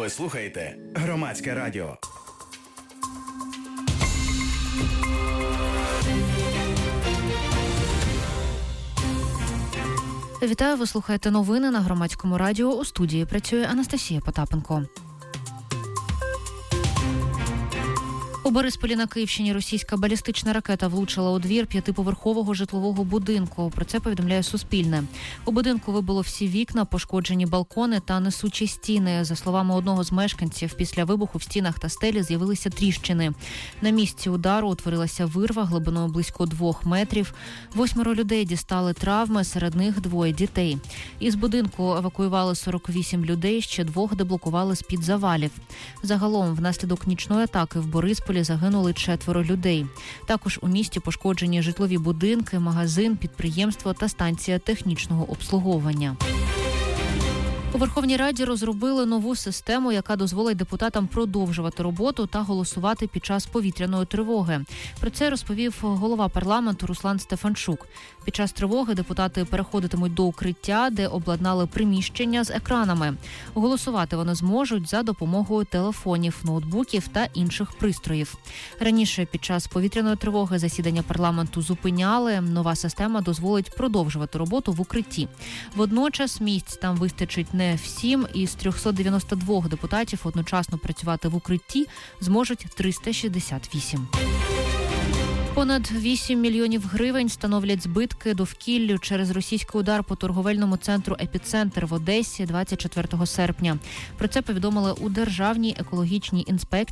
Ви слухаєте Громадське радіо. Вітаю, ви слухаєте новини на Громадському радіо. У студії працює Анастасія Потапенко. У Борисполі на Київщині російська балістична ракета влучила у двір 5-поверхового житлового будинку. Про це повідомляє Суспільне. У будинку вибило всі вікна, пошкоджені балкони та несучі стіни. За словами одного з мешканців, після вибуху в стінах та стелі з'явилися тріщини. На місці удару утворилася вирва глибиною близько 2 метрів. 8 людей дістали травми, серед них 2 дітей. Із будинку евакуювали 48 людей, ще 2 деблокували з-під завалів. Загалом, внаслідок нічної атаки в Борисполі загинули 4 людей. Також у місті пошкоджені житлові будинки, магазин, підприємство та станція технічного обслуговування. У Верховній Раді розробили нову систему, яка дозволить депутатам продовжувати роботу та голосувати під час повітряної тривоги. Про це розповів голова парламенту Руслан Стефанчук. Під час тривоги депутати переходитимуть до укриття, де обладнали приміщення з екранами. Голосувати вони зможуть за допомогою телефонів, ноутбуків та інших пристроїв. Раніше під час повітряної тривоги засідання парламенту зупиняли. Нова система дозволить продовжувати роботу в укритті. Водночас місць там вистачить не всім, із 392 депутатів одночасно працювати в укритті зможуть 368. Понад 8 мільйонів гривень становлять збитки довкіллю через російський удар по торговельному центру «Епіцентр» в Одесі 24 серпня. Про це повідомили у Державній екологічній інспекції